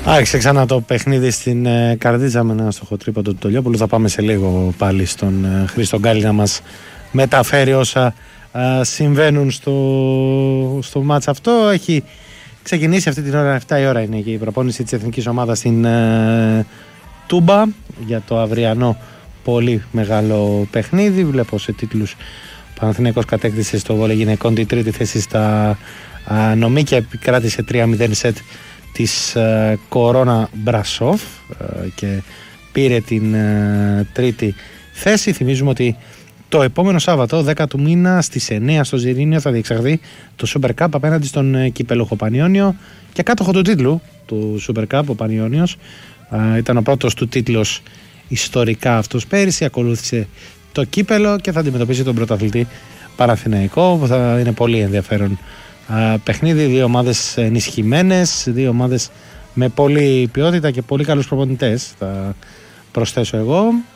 Άρχισε ξανά το παιχνίδι στην Καρδίτσα με ένα στοχοτρίποντο του Τολιόπουλου. Θα πάμε σε λίγο πάλι στον Χρήστο Γκάλη να μας μεταφέρει όσα συμβαίνουν στο μάτς αυτό. Έχει ξεκινήσει αυτή την ώρα, 7 η ώρα είναι και η προπόνηση της εθνικής ομάδας στην Τούμπα για το αυριανό πολύ μεγάλο παιχνίδι. Βλέπω σε τίτλους Παναθηναϊκός κατέκτησε στο βόλεϊ γυναικών τη τρίτη θέση στα νομίκια, επικράτησε 3-0 σετ της Κορώνα Μπρασόφ και πήρε την τρίτη θέση. Θυμίζουμε ότι το επόμενο Σάββατο 10 του μήνα στις 9 στο Ζιρήνιο θα διεξαχθεί το Super Cup απέναντι στον κυπέλοχο Πανιόνιο και κάτοχο του τίτλου του Super Cup. Ο Πανιόνιος ήταν ο πρώτος του τίτλος ιστορικά αυτός πέρυσι, ακολούθησε το κύπελο και θα αντιμετωπίσει τον πρωταθλητή Παναθηναϊκό, που θα είναι πολύ ενδιαφέρον παιχνίδι. Δύο ομάδες ενισχυμένες, δύο ομάδες με πολλή ποιότητα και πολύ καλούς προπονητές, θα προσθέσω εγώ.